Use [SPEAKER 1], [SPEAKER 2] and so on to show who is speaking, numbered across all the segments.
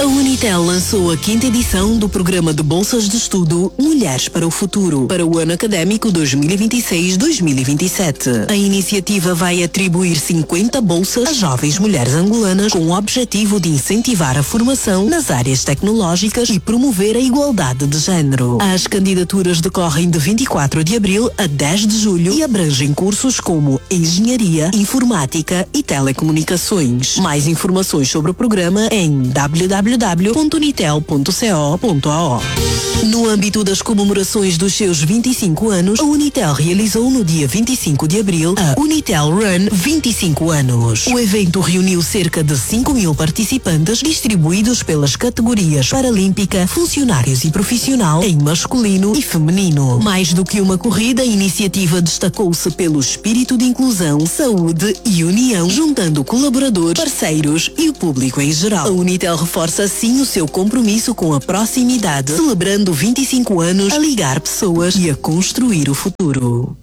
[SPEAKER 1] A Unitel lançou a 5ª edição do programa de bolsas de estudo Mulheres para o Futuro, para o ano académico 2026-2027. A iniciativa vai atribuir 50 bolsas a jovens mulheres angolanas com o objetivo de incentivar a formação nas áreas tecnológicas e promover a igualdade de género. As candidaturas decorrem de 24 de abril a 10 de julho e abrangem cursos como Engenharia, Informática e Telecomunicações. Mais informações sobre o programa em www.unitel.co.ao. No âmbito das comemorações dos seus 25 anos, a Unitel realizou no dia 25 de abril a Unitel Run 25 anos. O evento reuniu cerca de 5.000 participantes distribuídos pelas categorias Paralímpica, Funcionários e Profissional em masculino e feminino. Mais do que uma corrida, a iniciativa destacou-se pelo espírito de inclusão, saúde e união, juntando colaboradores, parceiros e o público em geral. A Unitel reforça assim o seu compromisso com a proximidade, celebrando 25 anos a ligar pessoas e a construir o futuro.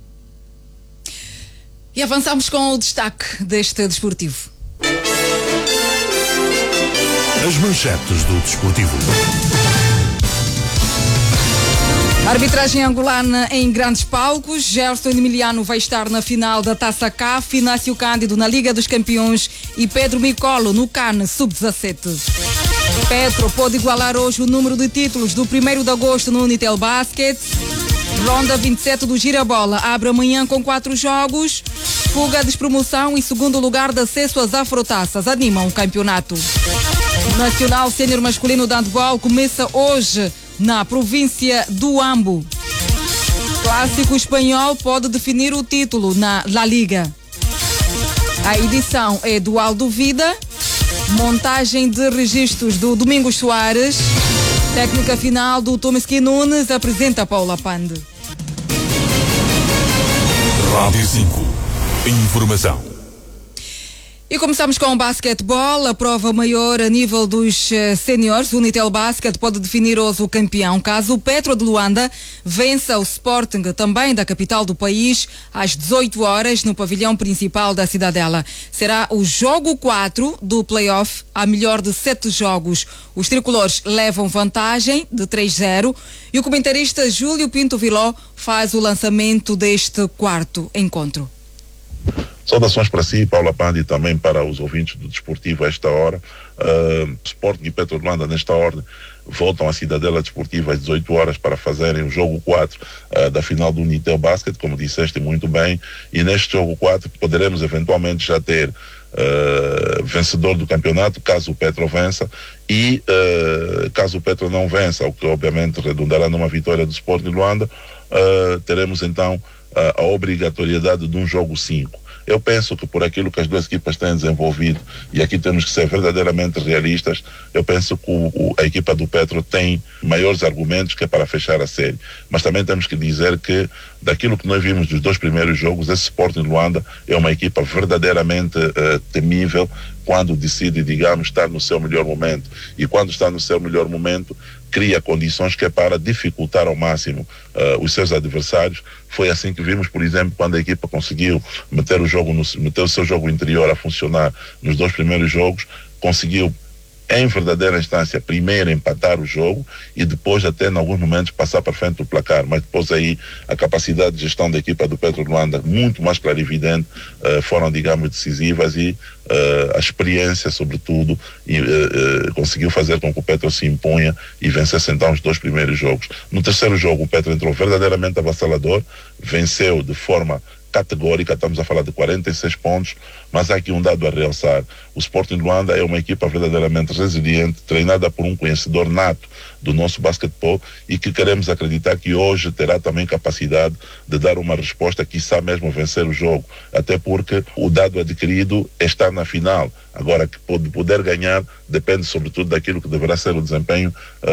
[SPEAKER 2] E avançamos com o destaque deste desportivo.
[SPEAKER 3] As manchetes do desportivo.
[SPEAKER 2] Arbitragem angolana em grandes palcos. Gerson Emiliano vai estar na final da Taça CAF, Inácio Cândido na Liga dos Campeões e Pedro Micolo no CAN Sub-17. Petro pode igualar hoje o número de títulos do 1º de agosto no Unitel Basket. Ronda 27 do Girabola abre amanhã com 4 jogos. Fuga, despromoção e segundo lugar de acesso às Afrotaças animam o campeonato. Nacional Sênior Masculino de Handball começa hoje na província do Ambo. Clássico espanhol pode definir o título na La Liga. A edição é do Aldo Vida. Montagem de registros do Domingos Soares. Técnica final do Tomeski Nunes, apresenta Paula Pande.
[SPEAKER 3] Rádio 5. Informação.
[SPEAKER 2] E começamos com o basquetebol, a prova maior a nível dos séniores. O Unitel Basket pode definir hoje o campeão, caso o Petro de Luanda vença o Sporting, também da capital do país, às 18 horas no pavilhão principal da Cidadela. Será o jogo 4 do play-off, a melhor de 7 jogos. Os tricolores levam vantagem de 3-0 e o comentarista Júlio Pinto Viló faz o lançamento deste quarto encontro.
[SPEAKER 4] Saudações para si, Paula Pandi, e também para os ouvintes do Desportivo a esta hora. Sporting e Petro de Luanda, nesta ordem, voltam à Cidadela Desportiva às 18 horas para fazerem o jogo 4 da final do Unitel Basket, como disseste muito bem, e neste jogo 4 poderemos eventualmente já ter vencedor do campeonato, caso o Petro vença, e caso o Petro não vença, o que obviamente redundará numa vitória do Sporting de Luanda, teremos então a obrigatoriedade de um jogo 5. Eu penso que por aquilo que as duas equipas têm desenvolvido, e aqui temos que ser verdadeiramente realistas, eu penso que a equipa do Petro tem maiores argumentos que é para fechar a série. Mas também temos que dizer que daquilo que nós vimos dos 2 primeiros jogos, esse Sporting de Luanda é uma equipa verdadeiramente temível quando decide, digamos, estar no seu melhor momento. E quando está no seu melhor momento, cria condições que é para dificultar ao máximo os seus adversários. Foi assim que vimos, por exemplo, quando a equipa conseguiu meter o seu jogo interior a funcionar nos 2 primeiros jogos, conseguiu em verdadeira instância primeiro empatar o jogo e depois até em alguns momentos passar para frente do placar, mas depois aí a capacidade de gestão da equipa do Petro de Luanda muito mais clarividente, foram, digamos, decisivas, e a experiência sobretudo conseguiu fazer com que o Petro se impunha e vencesse então os 2 primeiros jogos. No terceiro jogo o Petro entrou verdadeiramente avassalador, venceu de forma categórica, estamos a falar de 46 pontos, mas há aqui um dado a realçar. O Sporting de Luanda é uma equipa verdadeiramente resiliente, treinada por um conhecedor nato do nosso basquetebol e que queremos acreditar que hoje terá também capacidade de dar uma resposta, quiçá mesmo vencer o jogo, até porque o dado adquirido é estar na final. Agora, que poder ganhar depende sobretudo daquilo que deverá ser o desempenho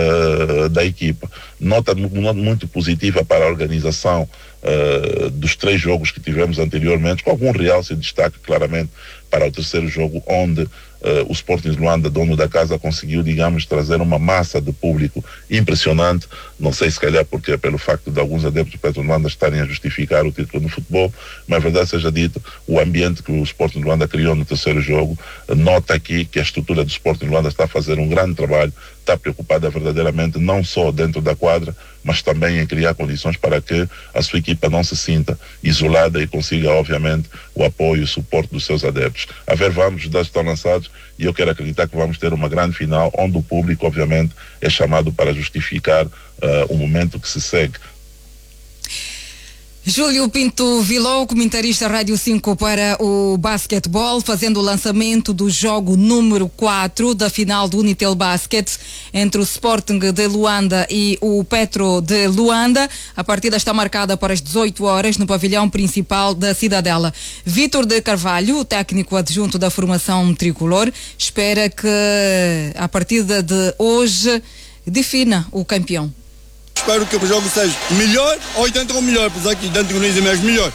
[SPEAKER 4] da equipa. Nota muito positiva para a organização dos 3 jogos que tivemos anteriormente, com algum realce e destaque claramente para o terceiro jogo, onde o Sporting de Luanda, dono da casa, conseguiu, digamos, trazer uma massa de público impressionante. Não sei se calhar porque é pelo facto de alguns adeptos do Petro de Luanda estarem a justificar o título no futebol, mas verdade seja dito, o ambiente que o Sporting de Luanda criou no terceiro jogo, nota aqui que a estrutura do Sporting de Luanda está a fazer um grande trabalho, está preocupada verdadeiramente não só dentro da quadra, mas também em criar condições para que a sua equipa não se sinta isolada e consiga, obviamente, o apoio e o suporte dos seus adeptos. A ver, vamos, os dados estão lançados e eu quero acreditar que vamos ter uma grande final onde o público, obviamente, é chamado para justificar o momento que se segue.
[SPEAKER 2] Júlio Pinto Vilou, comentarista Rádio 5 para o basquetebol, fazendo o lançamento do jogo número 4 da final do Unitel Basket entre o Sporting de Luanda e o Petro de Luanda. A partida está marcada para as 18 horas no pavilhão principal da Cidadela. Vítor de Carvalho, o técnico adjunto da formação tricolor, espera que a partida de hoje defina o campeão.
[SPEAKER 5] Espero que o jogo seja melhor ou então melhor, apesar que dentro do Nunes é mesmo melhor.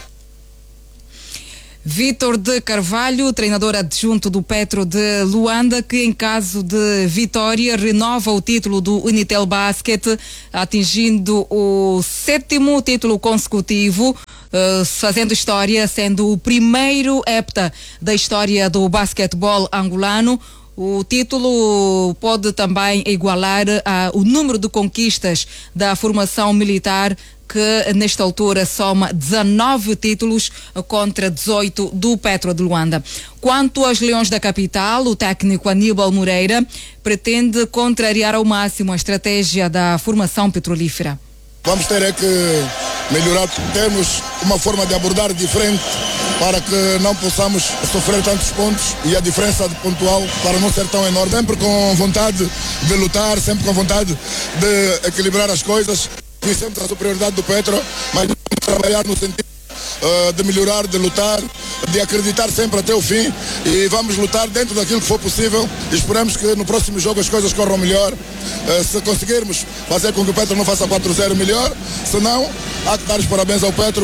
[SPEAKER 2] Vítor de Carvalho, treinador adjunto do Petro de Luanda, que em caso de vitória renova o título do Unitel Basket, atingindo o 7º título consecutivo, fazendo história, sendo o primeiro hepta da história do basquetebol angolano. O título pode também igualar o número de conquistas da formação militar, que nesta altura soma 19 títulos contra 18 do Petro de Luanda. Quanto aos Leões da Capital, o técnico Aníbal Moreira pretende contrariar ao máximo a estratégia da formação petrolífera.
[SPEAKER 6] Vamos ter que melhorar, temos uma forma de abordar diferente para que não possamos sofrer tantos pontos e a diferença de pontual para não ser tão enorme. Sempre com vontade de lutar, sempre com vontade de equilibrar as coisas. E sempre a superioridade do Petro, mas vamos trabalhar no sentido de melhorar, de lutar, de acreditar sempre até o fim e vamos lutar dentro daquilo que for possível. Esperamos que no próximo jogo as coisas corram melhor. Se conseguirmos fazer com que o Petro não faça 4-0 melhor, se não, há que dar os parabéns ao Petro.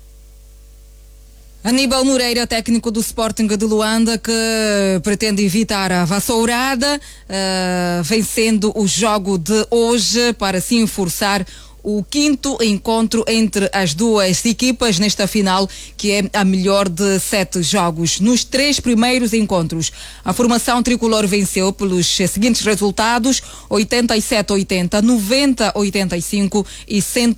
[SPEAKER 2] Aníbal Moreira, técnico do Sporting de Luanda, que pretende evitar a vassourada, vencendo o jogo de hoje para se enforçar o 5º encontro entre as duas equipas nesta final, que é a melhor de 7 jogos. Nos 3 primeiros encontros, a formação tricolor venceu pelos seguintes resultados: 87-80, 90-85 e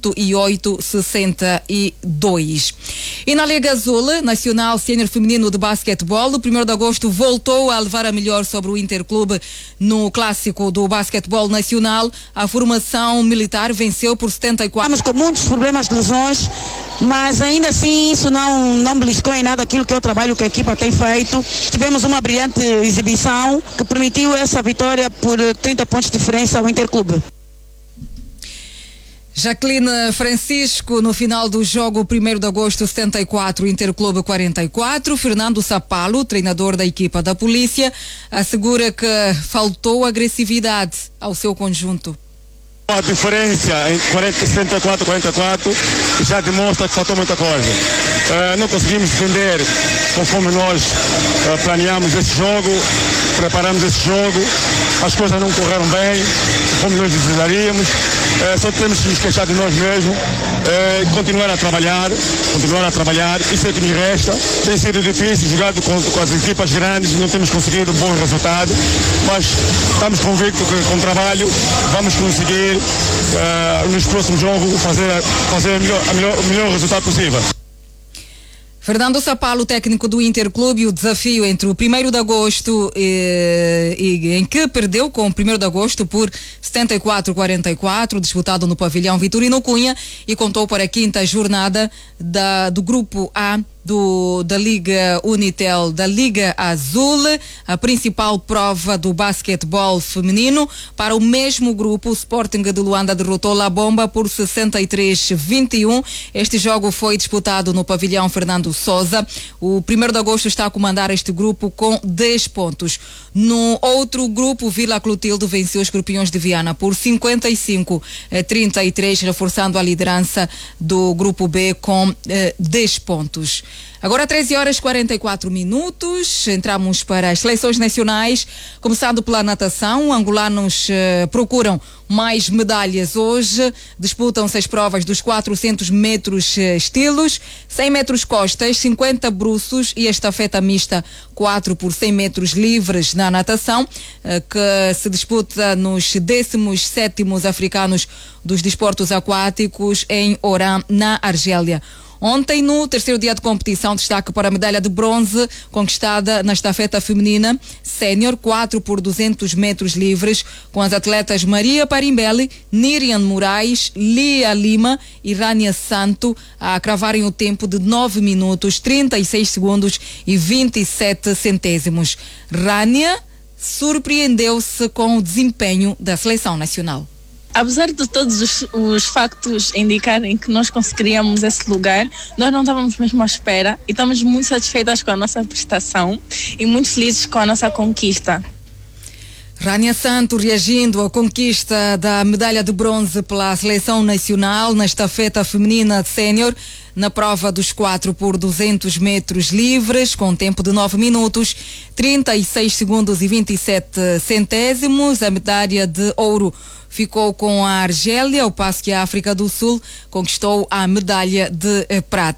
[SPEAKER 2] 108-62. E na Liga Azul, Nacional Sénior Feminino de Basquetebol, o 1º de agosto voltou a levar a melhor sobre o Interclube no clássico do basquetebol nacional. A formação militar venceu por 74.
[SPEAKER 7] Estamos com muitos problemas de lesões, mas ainda assim isso não beliscou em nada aquilo que é o trabalho que a equipa tem feito. Tivemos uma brilhante exibição que permitiu essa vitória por 30 pontos de diferença ao Interclube.
[SPEAKER 2] Jacqueline Francisco, no final do jogo 1º de agosto, 74, Interclube 44. Fernando Sapalo, treinador da equipa da polícia, assegura que faltou agressividade ao seu conjunto.
[SPEAKER 8] A diferença em 74 44 já demonstra que faltou muita coisa. Não conseguimos defender conforme nós planeamos esse jogo, preparamos esse jogo. As coisas não correram bem, como nós desejaríamos. Só temos que nos queixar de nós mesmos, continuar a trabalhar. Isso é que nos resta. Tem sido difícil jogar com as equipas grandes, não temos conseguido bons resultados, mas estamos convictos que com trabalho vamos conseguir nos próximos jogos fazer o melhor resultado possível.
[SPEAKER 2] Fernando Sapalo, técnico do Interclube, o desafio entre o 1º de agosto em que perdeu com o 1º de agosto por 74-44, disputado no pavilhão Vitorino Cunha, e contou para a 5ª jornada do Grupo A da Liga Unitel, da Liga Azul, a principal prova do basquetebol feminino. Para o mesmo grupo, o Sporting de Luanda derrotou La Bomba por 63-21. Este jogo foi disputado no pavilhão Fernando Sousa. O 1º de agosto está a comandar este grupo com 10 pontos. No outro grupo, Vila Clotilde venceu os Escorpiões de Viana por 55-33, reforçando a liderança do grupo B com 10 pontos. Agora 13h44. Entramos para as seleções nacionais, começando pela natação. Angolanos procuram mais medalhas hoje. Disputam-se as provas dos 400 metros estilos, 100 metros costas, 50 bruços e a estafeta mista 4 por 100 metros livres na natação, que se disputa nos 17º africanos dos desportos aquáticos em Oran, na Argélia. Ontem, no terceiro dia de competição, destaque para a medalha de bronze conquistada na estafeta feminina sénior 4 por 200 metros livres, com as atletas Maria Parimbelli, Nirian Moraes, Lia Lima e Rania Santo a cravarem o tempo de 9 minutos, 36 segundos e 27 centésimos. Rania surpreendeu-se com o desempenho da seleção nacional.
[SPEAKER 9] Apesar de todos os factos indicarem que nós conseguiríamos esse lugar, nós não estávamos mesmo à espera e estamos muito satisfeitas com a nossa prestação e muito felizes com a nossa conquista.
[SPEAKER 2] Rania Santo reagindo à conquista da medalha de bronze pela seleção nacional na estafeta feminina sénior na prova dos 4 por 200 metros livres, com tempo de 9 minutos, 36 segundos e 27 centésimos. A medalha de ouro ficou com a Argélia, ao passo que a África do Sul conquistou a medalha de prata.